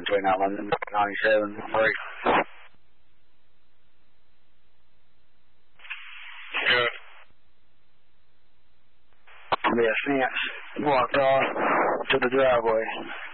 between that London 97 break. Good. Yeah, Stance walked off to the driveway.